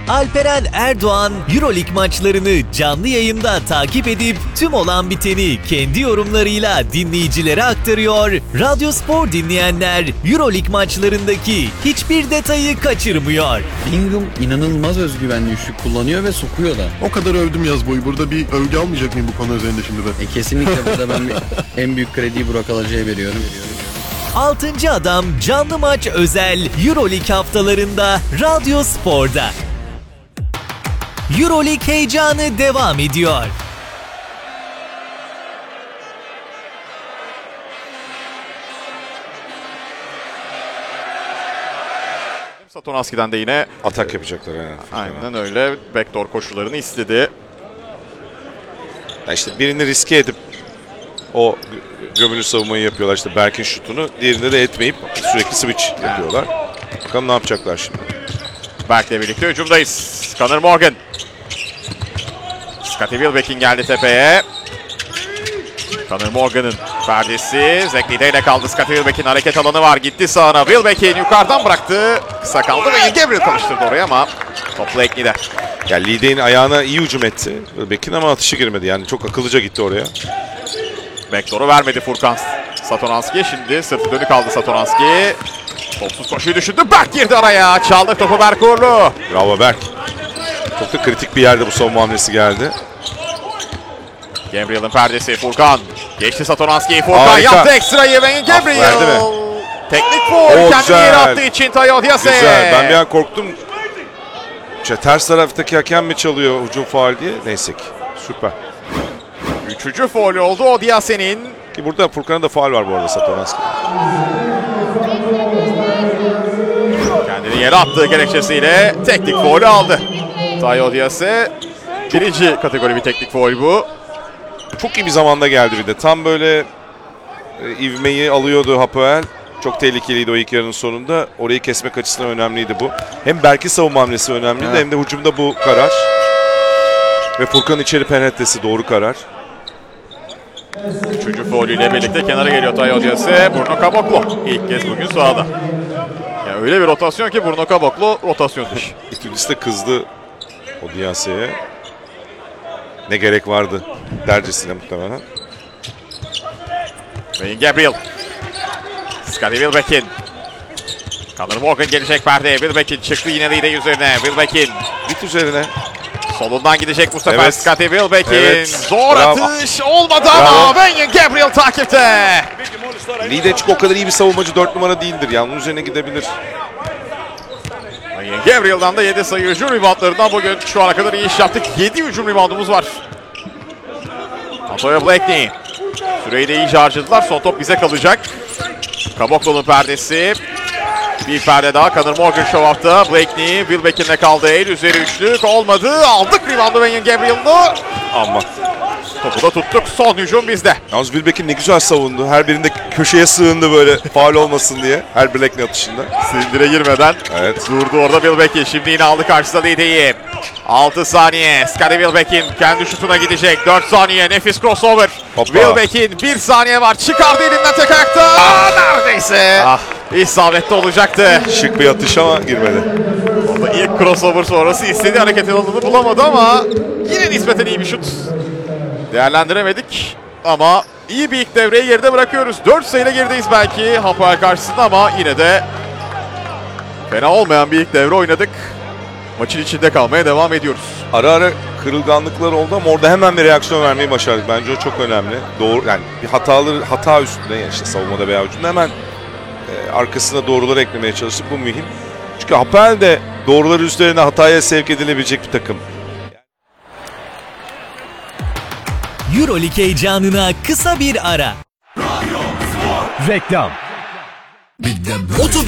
Alperen Erdoğan, EuroLeague maçlarını canlı yayında takip edip tüm olan biteni kendi yorumlarıyla dinleyicilere aktarıyor. Radyo Spor dinleyenler EuroLeague maçlarındaki hiçbir detayı kaçırmıyor. Bingham inanılmaz özgüvenli üçlük kullanıyor ve sokuyor da. O kadar övdüm yaz boyu. Burada bir övgü almayacak mıyım bu konu üzerinde şimdi de? Kesinlikle burada ben en büyük krediyi Burak Alacı'ya veriyorum. 6. Adam canlı maç özel EuroLeague haftalarında Radyo Spor'da. EuroLeague heyecanı devam ediyor. Satoranski'den de yine atak yapacaklar yani. Aynen öyle. Backdoor koşularını istedi. Ya işte birini riske edip o gömülü savunmayı yapıyorlar. İşte Berk'in şutunu, diğerinde de etmeyip sürekli switch yapıyorlar. Bakalım ne yapacaklar şimdi. Berk'le birlikte hücumdayız. Conor Morgan. Scottie Wilbeck'in geldi tepeye. Conor Morgan'ın perdesi. Zach Lide'yle kaldı. Scottie Wilbeck'in hareket alanı var. Gitti sağına. Wilbeck'in yukarıdan bıraktı. Kısa kaldı ve Gabriel çalıştırdı oraya ama topla Ekli'de. Ya Lide'nin ayağına iyi hücum etti Wilbeck'in ama atışı girmedi. Yani çok akıllıca gitti oraya. Backdoor'u vermedi Furkan Satoranski. Şimdi sırtı dönük kaldı Satoranski. Topsuz koşuyu düşündü. Berk girdi araya. Çaldı topu Berk Uğurlu. Bravo Berk. Çok da kritik bir yerde bu savunma hamlesi geldi. Gabriel'in perdesi Furkan. Geçti Satoranski'yi. Furkan Harika. yaptı ekstrayı ve Gabriel. Verdi mi? Teknik foul. Kendini yere attığı için Tayo Diase. Güzel. Ben bir an korktum. Ters taraftaki hakem mi çalıyor hücum faul diye. Neyse ki. Süper. 3. foul oldu o Diase'nin. Ki burada Furkan'ın da faul var bu arada Satoranski. Kendini yere attığı gerekçesiyle teknik faulü aldı. Tayo Diase. Birinci kategori bir teknik faul bu. Çok iyi bir zamanda geldi bir de. Tam böyle ivmeyi alıyordu Hapoel. Çok tehlikeliydi o ilk yarının sonunda. Orayı kesmek açısından önemliydi bu. Hem Berk'in savunma hamlesi önemliydi hem de hücumda bu karar. Ve Furkan'ın içeri penetresi doğru karar. 3. faulüyle birlikte kenara geliyor Tayo Diase. Bruno Caboclo ilk kez bugün sahada. Yani öyle bir rotasyon ki Bruno Caboclo rotasyon dışı. İkincisi de kızdı o Diase'ye. Ne gerek vardı dercesine muhtemelen. Wayne Gabriel. Scottie Wilbeck'in. Conor Morgan gelecek perdeye. Wilbeck'in çıktı yine Lide üzerine. Wilbeck'in. Bit üzerine. Solundan gidecek bu sefer Evet. Scottie Wilbeck'in. Evet. Zor Bravo. atış olmadı Bravo. ama Wayne Gabriel takipte. Lide o kadar iyi bir savunmacı 4 numara değildir. Yani onun üzerine gidebilir. Wayne Gabriel'dan da 7 sayı hücum reboundlarından bugün şu ana kadar iyi iş yaptık. 7 hücum reboundumuz var. Antonio Blakeney. Süreyi de iyice harcadılar. Son top bize kalacak. Caboclo'nun perdesi. Bir perde daha. Conor Morgan show up'ta. Blakeney. Wilbeck'inle kaldı. El üzeri üçlük. Olmadı. Aldık reboundu Wayne Gabriel'ı. Ama. Topu da tuttuk. Son hücum bizde. Yalnız Wilbeck'in ne güzel savundu. Her birinde köşeye sığındı böyle faul olmasın diye. Her Blakeney atışında. Silindire girmeden Evet. durdu orada Wilbeck'in. Şimdi yine aldı karşısında Lide'yi. 6 saniye. Scottie Wilbeck'in kendi şutuna gidecek. 4 saniye. Nefis crossover. Hoppa. Wilbeck'in 1 saniye var. Çıkardı elinden tek ayakta. Neredeyse. İsabetli olacaktı. Şık bir atış ama girmedi. Orada ilk crossover sonrası istediği hareket alanını bulamadı ama yine nispeten iyi bir şut. Değerlendiremedik ama iyi bir ilk devreyi geride bırakıyoruz. 4 sayıyla gerideyiz belki Hapoel karşısında ama yine de fena olmayan bir ilk devre oynadık. Maçın içinde kalmaya devam ediyoruz. Ara ara kırılganlıklar oldu ama orada hemen bir reaksiyon vermeyi başardık. Bence o çok önemli. Doğru, yani bir hata üstünde, yani işte savunmada veya hücumda hemen arkasına doğruları eklemeye çalıştık. Bu mühim. Çünkü Hapoel de doğruları üzerine hataya sevk edilebilecek bir takım. EuroLeague heyecanına kısa bir ara. Reklam.